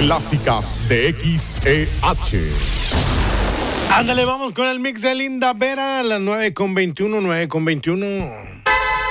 clásicas de XEH. Ándale, vamos con el mix de Linda Vera a las 9:21.